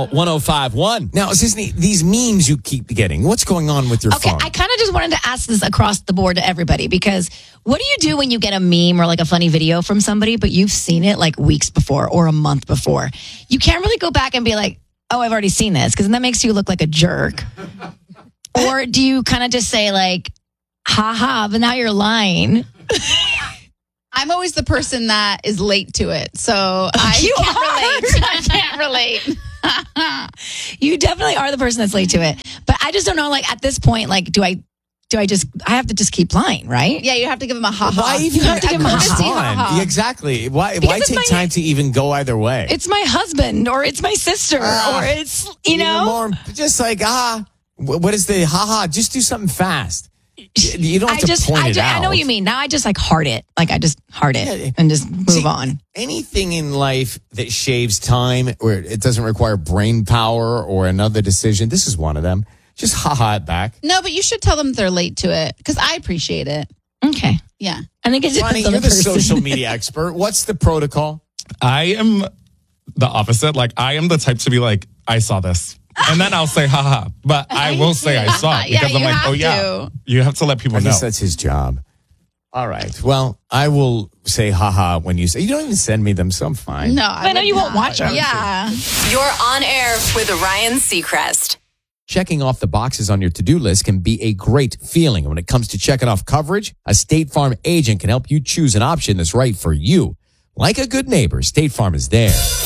Channel 105.1. Now, Sisney, these memes you keep getting, what's going on with your phone? I kind of just wanted to ask this across the board to everybody, because what do you do when you get a meme or like a funny video from somebody, but you've seen it like weeks before or a month before? You can't really go back and be like, oh, I've already seen this, because then that makes you look like a jerk. Or do you kind of just say like, haha, but now you're lying? I'm always the person that is late to it, so I can't relate. You definitely are the person that's late to it. But I just don't know, like, at this point, like, do I have to just keep lying, right? Yeah, you have to give him a ha-ha. Why even have to give him a ha-ha? Exactly. Why take time to even go either way? It's my husband, or it's my sister, or it's, you know? More, just like, what is the ha-ha? Just do something fast. You don't have to point it out. I know what you mean. Now I just like heart it. Like I just heart it and just move on. Anything in life that shaves time or it doesn't require brain power or another decision, this is one of them. Just ha-ha it back. No, but you should tell them they're late to it, because I appreciate it. Okay. Yeah. I think it's Ronnie, you're the social media expert. What's the protocol? I am the opposite. Like, I am the type to be like, I saw this. And then I'll say, haha. But I will say I saw it, because I'm like, oh, yeah. You have to let people know. I guess that's his job. All right. Well, I will say haha when you say, you don't even send me them, so I'm fine. No, I know you won't watch them. Yeah. You're on air with Ryan Seacrest. Checking off the boxes on your to-do list can be a great feeling. When it comes to checking off coverage, a State Farm agent can help you choose an option that's right for you. Like a good neighbor, State Farm is there.